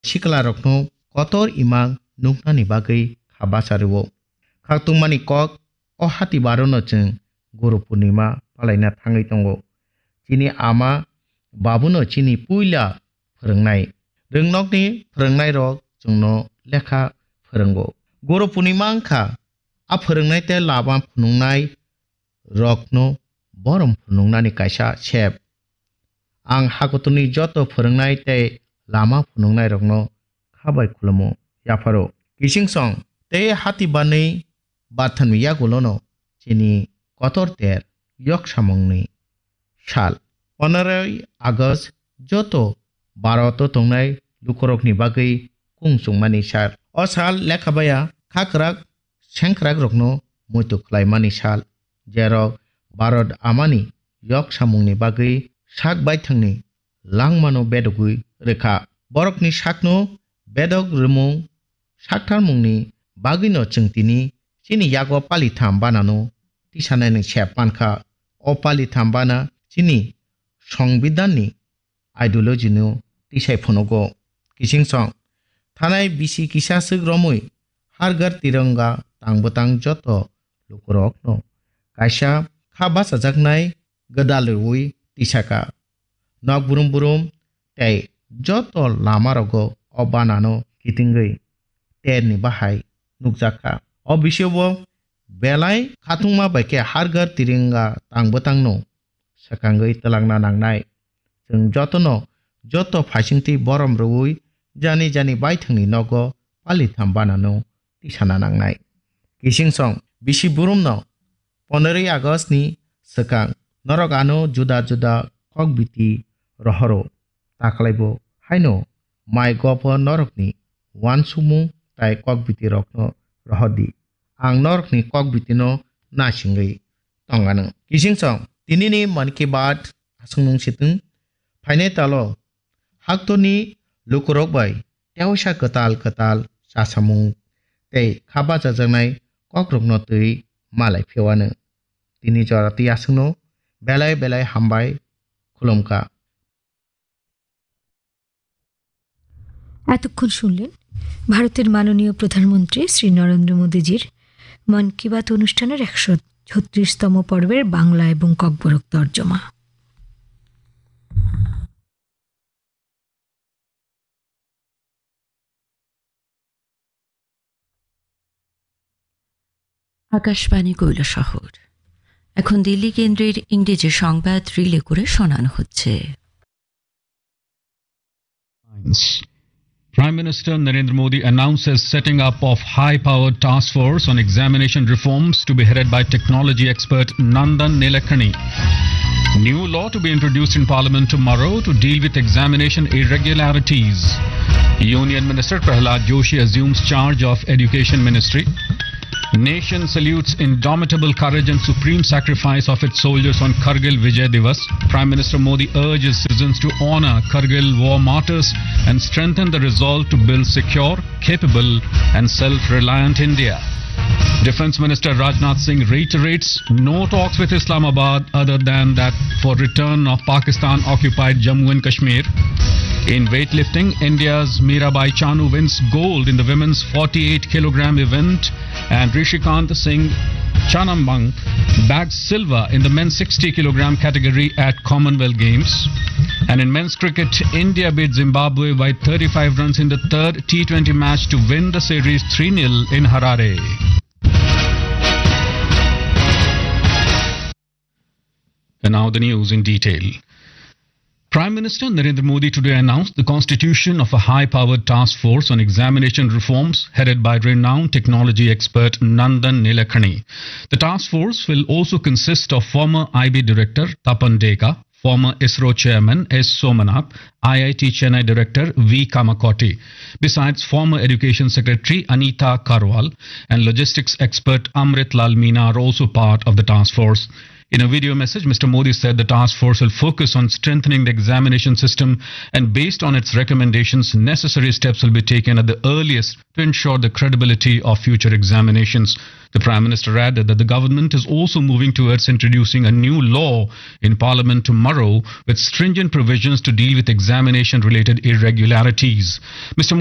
chikla rokno kotor imang nuknani bagai khabasarwo khaktumani kok o hati barono chung Guru Purnima palaina thangai tongo chini ama babuno chini puila phorongnai rongnokni phorongnai rok chungno lekha phorongo Guru Purnima angkha a phorongnai te laba phunungnai rokno borom phunungnani kaisa sep ang hakutuni joto phorongnai te lama phunungnai rokno khabai khulumo yaparo kisingsong te hati banei bathan yagulono chini kotor ter yok samongni sal 15 August joto barato tongnai lukorokni bagai kungsungmani sal o sal lekhabaya khakrak sengkrak rokno moito khlaimani sal jerok barot amani yok samongni bagai sak baithangni langmano bedogui rekha borokni sakno bedog rumung sakthar mungni bagino chungtini chini yago palitham banano tisanani sepankha o palitham bana chini সংবিধাননি ideology-no tisai phonogo kisingsong thanai bisi kisa sugromui hargar tiranga tangbotang joto lukorokno kaisa khaba sajaknai gadalui tisaka nok burum burum tei joto lamarogo obanano kitingei terni bahai nukjaka o bisiobo belai khatungma baike hargar tiranga tangbotangno sakangai telangna nangnai jeng jotono joto phasingti borom rui jani jani baithangni nogo palitham banano tisana nangnai kisingsong bisi burumno 15 August ni sakang norogano juda juda kokbiti rohoro taklaibo haino mai gopo norokni wansumung tai kokbiti rokno rohodi ang norokni kokbitino nasingai tongano kisingsong tinini man ki baat asungnung situng phaine talo haktoni lukurok bai tewsa katal katal sasamung tei khaba jajanai kokrokno tui malai phewano tini jorati asungno belai belai hambai khulumka এতক্ষণ শুনলেন ভারতের মাননীয় প্রধানমন্ত্রী শ্রী নরেন্দ্র মোদীজির মন কি বাত অনুষ্ঠানের 136তম পর্বের বাংলা এবং ককবরক তর্জমা। আকাশবাণী কৈলাসহর এখন দিল্লি কেন্দ্রের ইংরেজি সংবাদ রিলে করে শোনানো হচ্ছে। Prime Minister Narendra Modi announces setting up of high-powered task force on examination reforms to be headed by technology expert Nandan Nilekani. New law to be introduced in Parliament tomorrow to deal with examination irregularities. Union Minister Prahlad Joshi assumes charge of Education Ministry. Nation salutes indomitable courage and supreme sacrifice of its soldiers on Kargil Vijay Divas. Prime Minister Modi urges citizens to honor Kargil war martyrs and strengthen the resolve to build secure, capable and self-reliant India. Defence Minister Rajnath Singh reiterates no talks with Islamabad other than that for return of Pakistan-occupied Jammu and Kashmir. In weightlifting, India's Mirabai Chanu wins gold in the women's 48kg event and Rishikant Singh Chanambang bags silver in the men's 60kg category at Commonwealth Games. And in men's cricket, India beat Zimbabwe by 35 runs in the third T20 match to win the series 3-0 in Harare. And now the news in detail. Prime Minister Narendra Modi today announced the constitution of a high-powered task force on examination reforms headed by renowned technology expert Nandan Nilekani. The task force will also consist of former IB Director Tapan Deka, former ISRO Chairman S. Somanath, IIT Chennai Director V. Kamakoti, besides former Education Secretary Anita Karwal and logistics expert Amrit Lal Meena are also part of the task force. In a video message, Mr. Modi said the task force will focus on strengthening the examination system and based on its recommendations, necessary steps will be taken at the earliest to ensure the credibility of future examinations. The Prime Minister added that the government is also moving towards introducing a new law in Parliament tomorrow with stringent provisions to deal with examination-related irregularities. Mr.